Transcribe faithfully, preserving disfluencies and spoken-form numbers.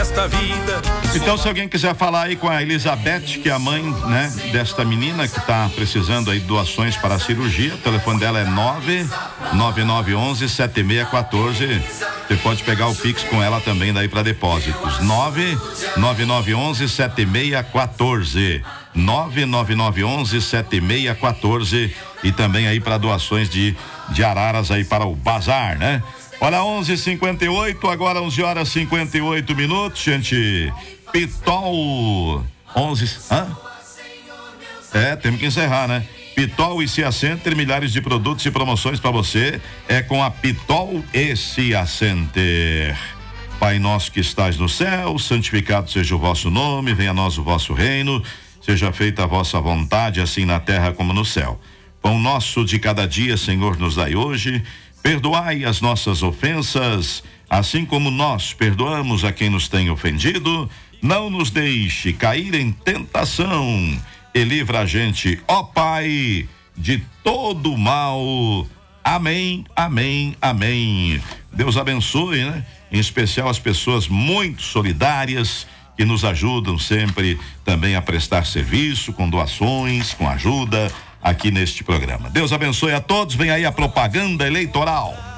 nesta vida. Então, se alguém quiser falar aí com a Elizabeth, que é a mãe, né, desta menina que está precisando aí de doações para a cirurgia, o telefone dela é nove nove nove um um sete seis um quatro. Você pode pegar o Pix com ela também daí para depósitos. nove nove nove um um sete seis quatro. nove nove nove um um sete seis quatro. E também aí para doações de, de araras aí para o bazar, né? Olha, onze e cinquenta e oito, agora onze horas e cinquenta e oito minutos, gente. Pitol onze. Hã? É, temos que encerrar, né? Pitol e Cia Center, milhares de produtos e promoções para você. É com a Pitol e Cia Center. Pai nosso que estás no céu, santificado seja o vosso nome, venha a nós o vosso reino, seja feita a vossa vontade, assim na terra como no céu. Pão nosso de cada dia, Senhor, nos dai hoje. Perdoai as nossas ofensas, assim como nós perdoamos a quem nos tem ofendido. Não nos deixe cair em tentação e livra a gente, ó Pai, de todo mal. Amém, amém, amém. Deus abençoe, né? Em especial as pessoas muito solidárias que nos ajudam sempre também a prestar serviço com doações, com ajuda aqui neste programa. Deus abençoe a todos. Vem aí a propaganda eleitoral.